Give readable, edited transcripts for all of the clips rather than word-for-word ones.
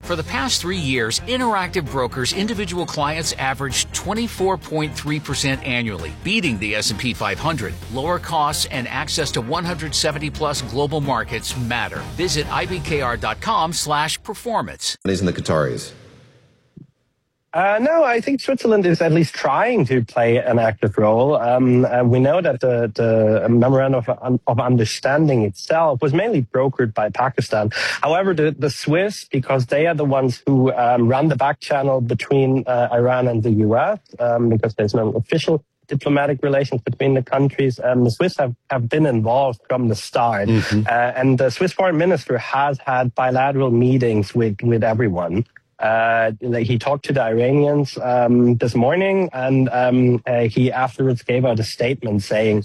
For the past 3 years, Interactive Brokers individual clients averaged 24.3% annually, beating the S&P 500. Lower costs and access to 170-plus global markets matter. Visit ibkr.com/performance. In the Qataris. No, I think Switzerland is at least trying to play an active role. We know that the memorandum of understanding itself was mainly brokered by Pakistan. However, the Swiss, because they are the ones who run the back channel between Iran and the U.S., because there's no official diplomatic relations between the countries, the Swiss have been involved from the start. And the Swiss foreign minister has had bilateral meetings with everyone. He talked to the Iranians this morning, and he afterwards gave out a statement saying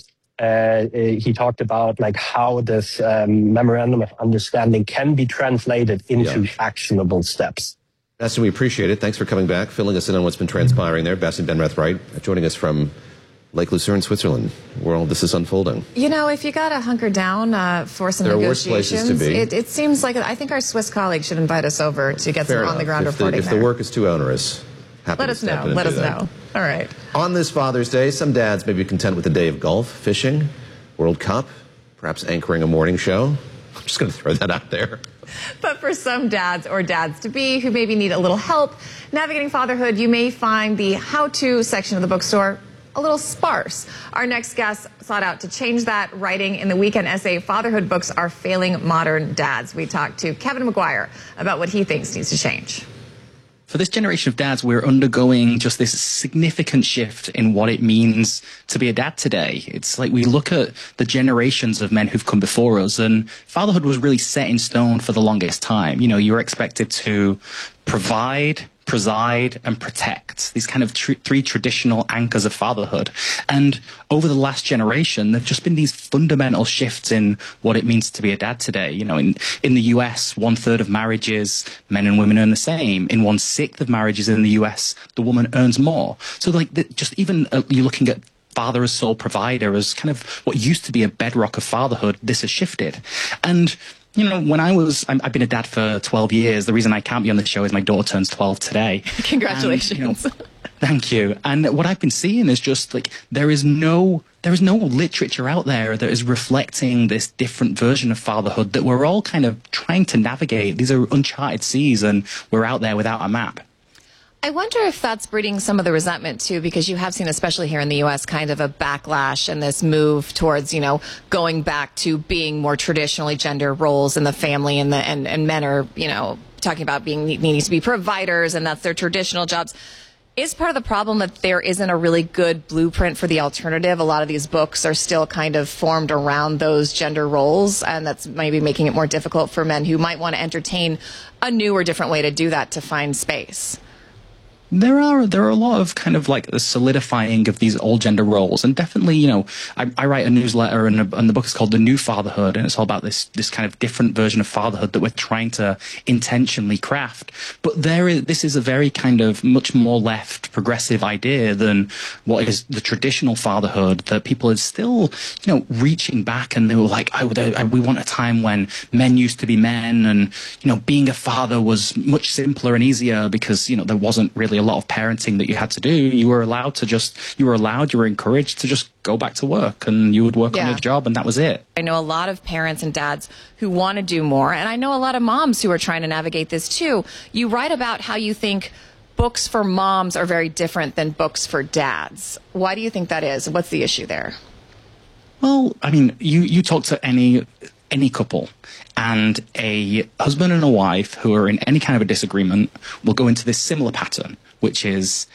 he talked about like how this memorandum of understanding can be translated into actionable steps. Bastian, we appreciate it. Thanks for coming back, filling us in on what's been transpiring there. Bastian Benrath-Wright joining us from Lake Lucerne, Switzerland, where all this is unfolding. You know, if you got to hunker down for some negotiations, worse places to be. It seems like I think our Swiss colleagues should invite us over to get some on-the-ground reporting If the work is too onerous, let us know. Let us know. All right. On this Father's Day, some dads may be content with a day of golf, fishing, World Cup, perhaps anchoring a morning show. I'm just going to throw that out there. But for some dads or dads-to-be who maybe need a little help navigating fatherhood, you may find the how-to section of the bookstore a little sparse. Our next guest sought out to change that, writing in the weekend essay, Fatherhood Books Are Failing Modern Dads. We talked to Kevin McGuire about what he thinks needs to change. For this generation of dads, we're undergoing just this significant shift in what it means to be a dad today. It's like we look at the generations of men who've come before us, and fatherhood was really set in stone for the longest time. You know, you were expected to provide, preside, and protect, these kind of three traditional anchors of fatherhood. And over the last generation, there've just been these fundamental shifts in what it means to be a dad today. You know, in the US, 1/3 of marriages, men and women earn the same. In 1/6 of marriages in the US, the woman earns more. So like just even you're looking at father as sole provider as kind of what used to be a bedrock of fatherhood, this has shifted. And you know, when I've been a dad for 12 years. The reason I can't be on the show is my daughter turns 12 today. Congratulations. And, you know, thank you. And what I've been seeing is just like there is no literature out there that is reflecting this different version of fatherhood that we're all kind of trying to navigate. These are uncharted seas, and we're out there without a map. I wonder if that's breeding some of the resentment, too, because you have seen, especially here in the U.S., kind of a backlash and this move towards, you know, going back to being more traditionally gender roles in the family, and men are, you know, talking about needing to be providers, and that's their traditional jobs. Is part of the problem that there isn't a really good blueprint for the alternative? A lot of these books are still kind of formed around those gender roles, and that's maybe making it more difficult for men who might want to entertain a new or different way to do that, to find space. There are a lot of kind of like the solidifying of these old gender roles, and definitely, you know, I write a newsletter, and the book is called The New Fatherhood, and it's all about this kind of different version of fatherhood that we're trying to intentionally craft. But this is a very kind of much more left progressive idea than what is the traditional fatherhood that people are still, you know, reaching back, and they were like, we want a time when men used to be men, and you know, being a father was much simpler and easier because, you know, there wasn't really a lot of parenting that you had to do. You were encouraged to just go back to work, and you would work on your job, and that was it. I know a lot of parents and dads who want to do more, and I know a lot of moms who are trying to navigate this too. You write about how you think books for moms are very different than books for dads. Why do you think that is? What's the issue there? Well, I mean, you talk to any couple, and a husband and a wife who are in any kind of a disagreement will go into this similar pattern, which is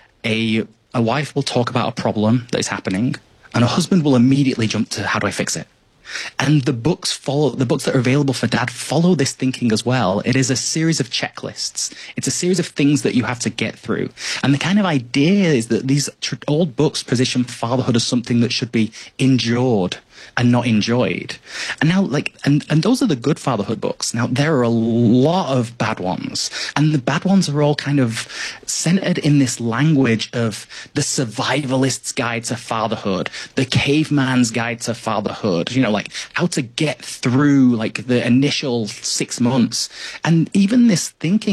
a wife will talk about a problem that is happening, and a husband will immediately jump to, how do I fix it? And the books that are available for dad follow this thinking as well. It is a series of checklists. It's a series of things that you have to get through. And the kind of idea is that these old books position fatherhood as something that should be endured and not enjoyed. And now, like, and those are the good fatherhood books. Now, there are a lot of bad ones, and the bad ones are all kind of centered in this language of the survivalist's guide to fatherhood, the caveman's guide to fatherhood, you know, like how to get through like the initial 6 months. And even this thinking